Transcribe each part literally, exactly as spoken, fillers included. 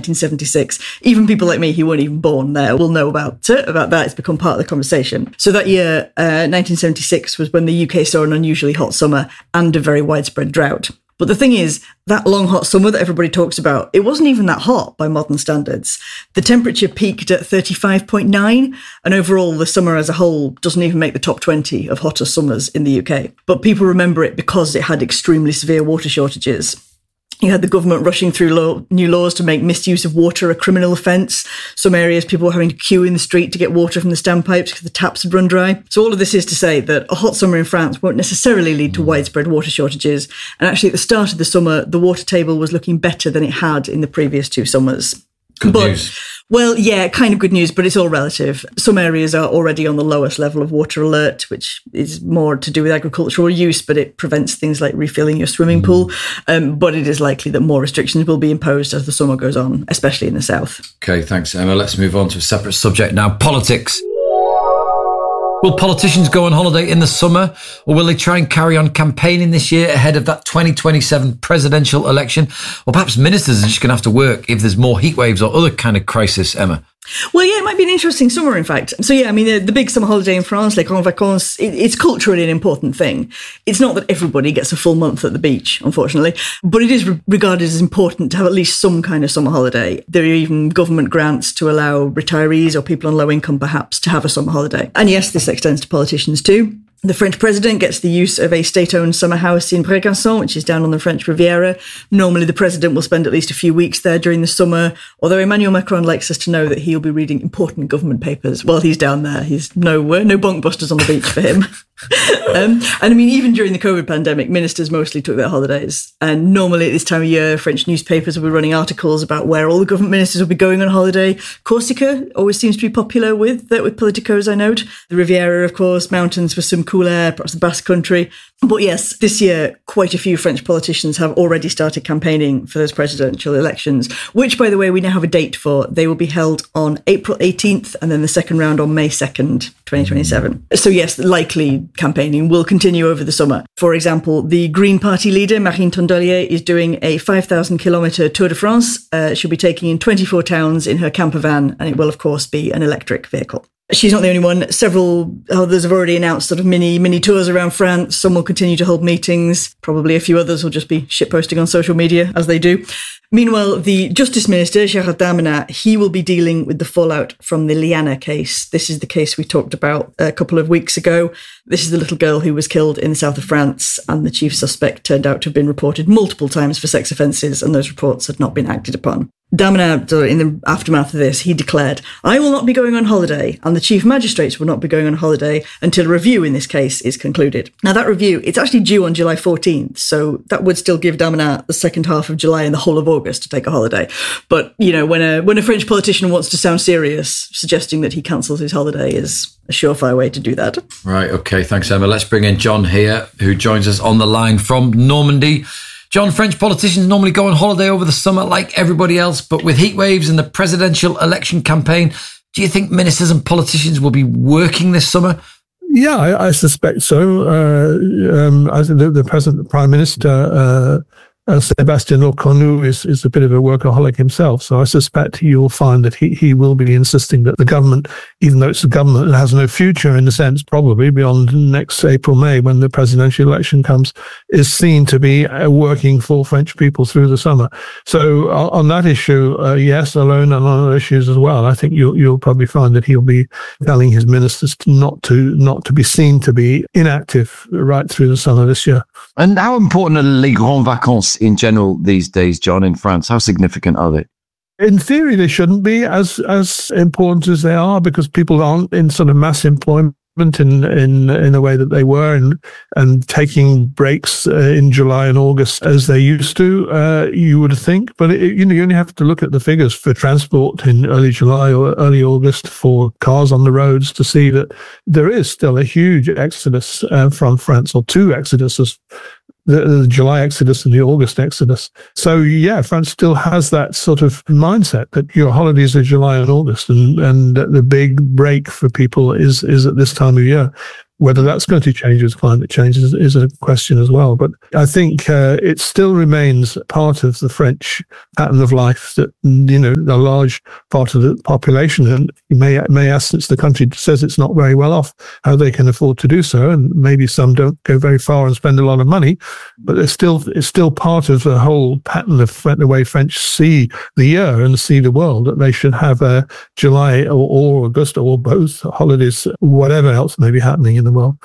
nineteen seventy-six. Even people like me who weren't even born there will know about it, about that. It's become part of the conversation. So that year, uh, nineteen seventy-six, was when the U K saw an unusually hot summer and a very widespread drought. But the thing is, that long hot summer that everybody talks about, it wasn't even that hot by modern standards. The temperature peaked at thirty-five point nine, and overall the summer as a whole doesn't even make the top twenty of hottest summers in the U K. But people remember it because it had extremely severe water shortages. You had the government rushing through law, new laws to make misuse of water a criminal offence. Some areas people were having to queue in the street to get water from the standpipes because the taps had run dry. So all of this is to say that a hot summer in France won't necessarily lead to widespread water shortages. And actually at the start of the summer, the water table was looking better than it had in the previous two summers. Good but, news. Well, yeah, kind of good news, but it's all relative. Some areas are already on the lowest level of water alert, which is more to do with agricultural use, but it prevents things like refilling your swimming pool. Um, but it is likely that more restrictions will be imposed as the summer goes on, especially in the south. Okay, thanks, Emma. Let's move on to a separate subject now, politics. Will politicians go on holiday in the summer, or will they try and carry on campaigning this year ahead of that twenty twenty-seven presidential election? Or perhaps ministers are just going to have to work if there's more heat waves or other kind of crisis, Emma? Well, yeah, it might be an interesting summer, in fact. So, yeah, I mean, the, the big summer holiday in France, les grandes vacances, it, it's culturally an important thing. It's not that everybody gets a full month at the beach, unfortunately, but it is re- regarded as important to have at least some kind of summer holiday. There are even government grants to allow retirees or people on low income, perhaps, to have a summer holiday. And yes, this extends to politicians too. The French president gets the use of a state-owned summer house in Brégançon, which is down on the French Riviera. Normally, the president will spend at least a few weeks there during the summer, although Emmanuel Macron likes us to know that he'll be reading important government papers while he's down there. He's no no bunk busters on the beach for him. um, and I mean, even during the COVID pandemic, ministers mostly took their holidays. And normally at this time of year, French newspapers will be running articles about where all the government ministers will be going on holiday. Corsica always seems to be popular with, uh, with politicos, I note. The Riviera, of course, mountains for some cool air, perhaps the Basque Country. But yes, this year, quite a few French politicians have already started campaigning for those presidential elections, which, by the way, we now have a date for. They will be held on April eighteenth and then the second round on May second, twenty twenty-seven. So yes, likely campaigning will continue over the summer. For example, the Green Party leader, Marine Tondelier, is doing a five thousand kilometre Tour de France. Uh, she'll be taking in twenty-four towns in her camper van, and it will, of course, be an electric vehicle. She's not the only one. Several others have already announced sort of mini mini tours around France. Some will continue to hold meetings. Probably a few others will just be shitposting on social media, as they do. Meanwhile, the Justice Minister, Gérald Darmanin, he will be dealing with the fallout from the Liana case. This is the case we talked about a couple of weeks ago. This is the little girl who was killed in the south of France, and the chief suspect turned out to have been reported multiple times for sex offences, and those reports had not been acted upon. Darmanin, in the aftermath of this, he declared, "I will not be going on holiday, and the chief magistrates will not be going on holiday until a review in this case is concluded." Now, that review, it's actually due on July fourteenth, so that would still give Darmanin the second half of July and the whole of August to take a holiday. But, you know, when a when a French politician wants to sound serious, suggesting that he cancels his holiday is a surefire way to do that. Right, okay, thanks, Emma. Let's bring in John here, who joins us on the line from Normandy. John, French politicians normally go on holiday over the summer like everybody else, but with heat waves and the presidential election campaign, do you think ministers and politicians will be working this summer? Yeah, I, I suspect so. Uh, um, I think the, the president, the prime minister, uh, uh, Sébastien Lecornu is, is a bit of a workaholic himself. So I suspect you'll find that he, he will be insisting that the government, even though it's a government that has no future in a sense, probably beyond next April, May, when the presidential election comes, is seen to be uh, working for French people through the summer. So uh, on that issue, uh, yes, alone, and on other issues as well, I think you'll, you'll probably find that he'll be telling his ministers not to, not to be seen to be inactive right through the summer this year. And how important are les grandes vacances in general these days, John, in France? How significant are they? In theory, they shouldn't be as as important as they are, because people aren't in sort of mass employment in in in a way that they were, and and taking breaks uh, in July and August as they used to. Uh, you would think, but it, you know, you only have to look at the figures for transport in early July or early August for cars on the roads to see that there is still a huge exodus uh, from France, or two exoduses. The, the July exodus and the August exodus. So, yeah, France still has that sort of mindset that your holidays are July and August, and, and the big break for people is, is at this time of year. Whether that's going to change with climate change is, is a question as well. But I think uh, it still remains part of the French pattern of life that, you know, a large part of the population, and you may, may ask, since the country says it's not very well off, how they can afford to do so. And maybe some don't go very far and spend a lot of money, but it's still, it's still part of the whole pattern of the way French see the year and see the world, that they should have a July or, or August or both holidays, whatever else may be happening in the world.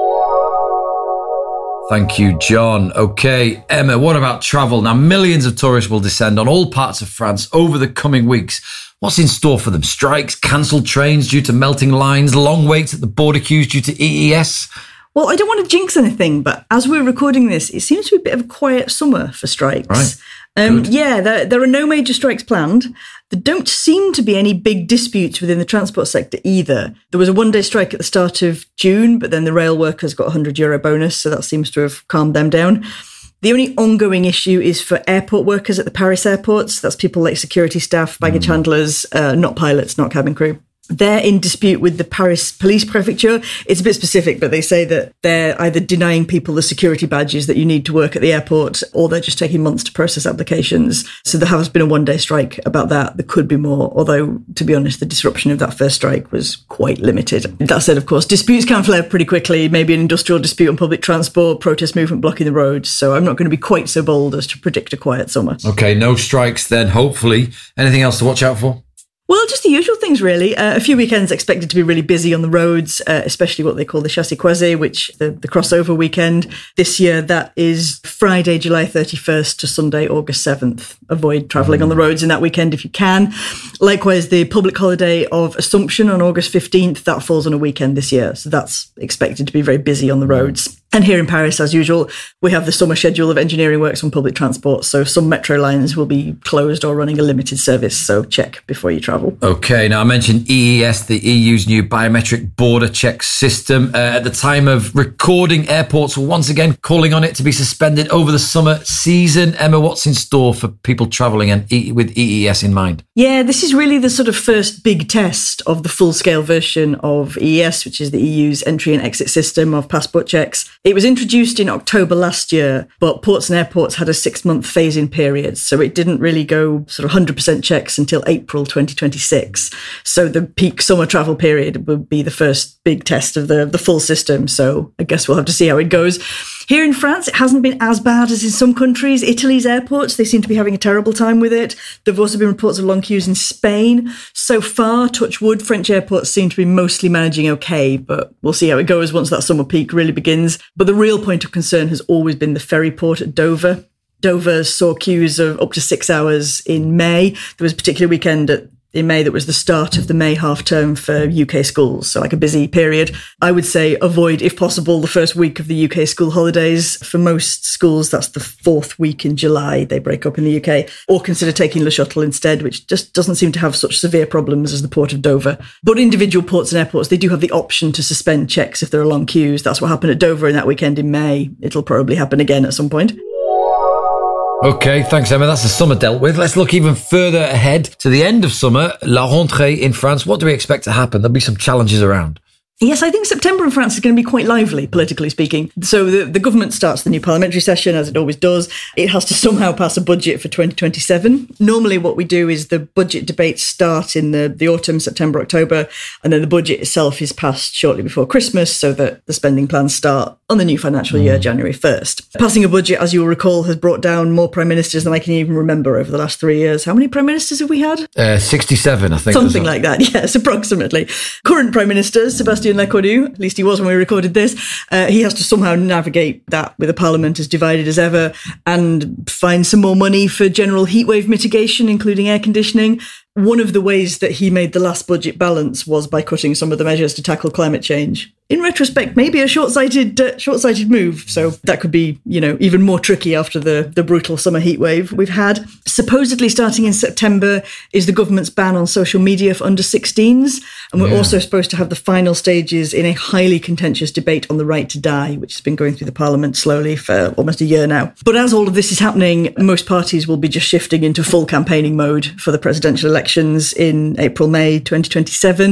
Thank you, John. Okay, Emma, what about travel? Now, millions of tourists will descend on all parts of France over the coming weeks. What's in store for them? Strikes, cancelled trains due to melting lines, long waits at the border queues due to E E S? Well, I don't want to jinx anything, but as we're recording this, it seems to be a bit of a quiet summer for strikes. Right. Um, yeah, there, there are no major strikes planned. There don't seem to be any big disputes within the transport sector either. There was a one-day strike at the start of June, but then the rail workers got a one hundred euro bonus, so that seems to have calmed them down. The only ongoing issue is for airport workers at the Paris airports. That's people like security staff, baggage mm. handlers, uh, not pilots, not cabin crew. They're in dispute with the Paris police prefecture. It's a bit specific, but they say that they're either denying people the security badges that you need to work at the airport, or they're just taking months to process applications. So there has been a one-day strike about that. There could be more, although, to be honest, the disruption of that first strike was quite limited. That said, of course, disputes can flare pretty quickly, maybe an industrial dispute on public transport, protest movement blocking the roads. So I'm not going to be quite so bold as to predict a quiet summer. Okay, no strikes then, hopefully. Anything else to watch out for? Well, just the usual things, really. Uh, a few weekends expected to be really busy on the roads, uh, especially what they call the Chassé-Croisé, which the, the crossover weekend. This year, that is Friday, July thirty-first to Sunday, August seventh. Avoid travelling mm. on the roads in that weekend if you can. Likewise, the public holiday of Assumption on August fifteenth, that falls on a weekend this year. So that's expected to be very busy on the roads. And here in Paris, as usual, we have the summer schedule of engineering works on public transport. So some metro lines will be closed or running a limited service. So check before you travel. Okay, now I mentioned E E S, the E U's new biometric border check system. Uh, at the time of recording, airports were once again calling on it to be suspended over the summer season. Emma, what's in store for people travelling and e- with E E S in mind? Yeah, this is really the sort of first big test of the full-scale version of E E S, which is the E U's entry and exit system of passport checks. It was introduced in October last year, but ports and airports had a six-month phase-in period, so it didn't really go sort of one hundred percent checks until April twenty twenty-six. So the peak summer travel period would be the first big test of the, the full system, so I guess we'll have to see how it goes. Here in France, it hasn't been as bad as in some countries. Italy's airports, they seem to be having a terrible time with it. There have also been reports of long queues in Spain. So far, touch wood, French airports seem to be mostly managing okay, but we'll see how it goes once that summer peak really begins. But the real point of concern has always been the ferry port at Dover. Dover saw queues of up to six hours in May. There was a particular weekend at in May that was the start of the May half term for U K schools, so like a busy period. I would say avoid, if possible, the first week of the U K school holidays. For most schools, that's the fourth week in July. They break up in the U K. Or consider taking Le Shuttle instead, which just doesn't seem to have such severe problems as the Port of Dover. But individual ports and airports, they do have the option to suspend checks if there are long queues. That's what happened at Dover in that weekend in May. It'll probably happen again at some point. Okay, thanks, Emma. That's the summer dealt with. Let's look even further ahead to the end of summer, La Rentrée in France. What do we expect to happen? There'll be some challenges around. Yes, I think September in France is going to be quite lively, politically speaking. So the, the government starts the new parliamentary session, as it always does. It has to somehow pass a budget for twenty twenty-seven. Normally what we do is the budget debates start in the, the autumn, September, October, and then the budget itself is passed shortly before Christmas so that the spending plans start on the new financial year, mm. January first. Passing a budget, as you'll recall, has brought down more prime ministers than I can even remember over the last three years. How many prime ministers have we had? Uh, sixty-seven, I think. Something like that, yes, approximately. Current prime minister, Sébastien Lecornu, at least he was when we recorded this, uh, he has to somehow navigate that with a parliament as divided as ever and find some more money for general heatwave mitigation, including air conditioning. One of the ways that he made the last budget balance was by cutting some of the measures to tackle climate change. In retrospect, maybe a short-sighted uh, short-sighted move. So that could be, you know, even more tricky after the, the brutal summer heatwave we've had. Supposedly starting in September is the government's ban on social media for under sixteens. And we're yeah. also supposed to have the final stages in a highly contentious debate on the right to die, which has been going through the parliament slowly for almost a year now. But as all of this is happening, most parties will be just shifting into full campaigning mode for the presidential elections in April, May twenty twenty-seven.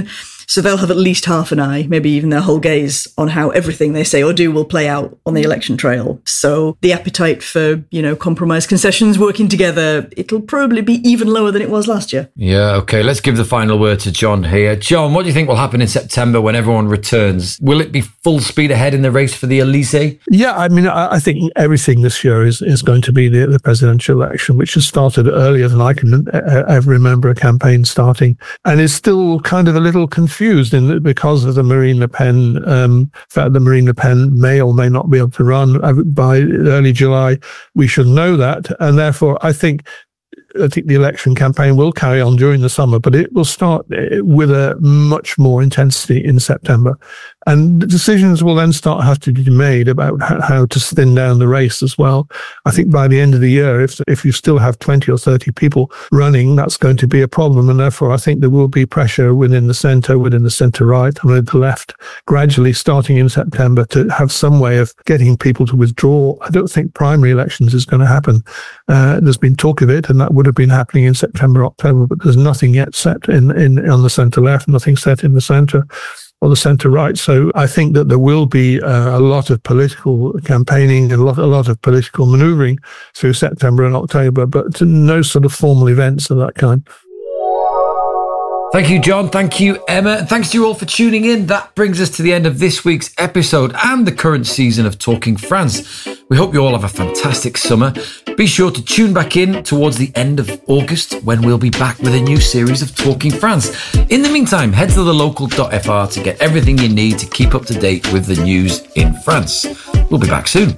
So they'll have at least half an eye, maybe even their whole gaze on how everything they say or do will play out on the election trail. So the appetite for, you know, compromise, concessions, working together, it'll probably be even lower than it was last year. Yeah, okay. Let's give the final word to John here. John, what do you think will happen in September when everyone returns? Will it be full speed ahead in the race for the Elysée? Yeah, I mean, I, I think everything this year is, is going to be the, the presidential election, which has started earlier than I can ever remember a campaign starting, and is still kind of a little confused in the, because of the Marine Le Pen um, fact that Marine Le Pen may or may not be able to run by early July. We should know that, and therefore I think I think the election campaign will carry on during the summer, but it will start with a much more intensity in September. And the decisions will then start have to be made about how to thin down the race as well. I think by the end of the year, if if you still have twenty or thirty people running, that's going to be a problem. And therefore, I think there will be pressure within the centre, within the centre-right, and within the left, gradually starting in September to have some way of getting people to withdraw. I don't think primary elections is going to happen. Uh, there's been talk of it, and that would have been happening in September, October, but there's nothing yet set in, in on the centre-left, nothing set in the centre or the centre-right. So I think that there will be uh, a lot of political campaigning and a lot, a lot of political manoeuvring through September and October, but no sort of formal events of that kind. Thank you, John. Thank you, Emma. Thanks to you all for tuning in. That brings us to the end of this week's episode and the current season of Talking France. We hope you all have a fantastic summer. Be sure to tune back in towards the end of August when we'll be back with a new series of Talking France. In the meantime, head to the local dot f r to get everything you need to keep up to date with the news in France. We'll be back soon.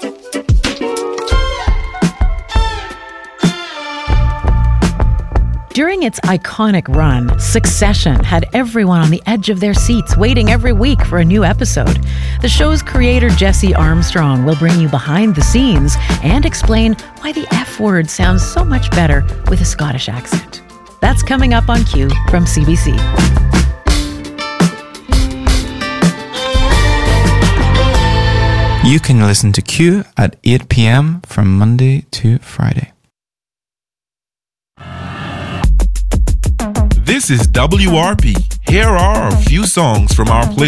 During its iconic run, Succession had everyone on the edge of their seats waiting every week for a new episode. The show's creator, Jesse Armstrong, will bring you behind the scenes and explain why the F word sounds so much better with a Scottish accent. That's coming up on Q from C B C. You can listen to Q at eight p.m. from Monday to Friday. This is W R P. Here are a few songs from our playlist.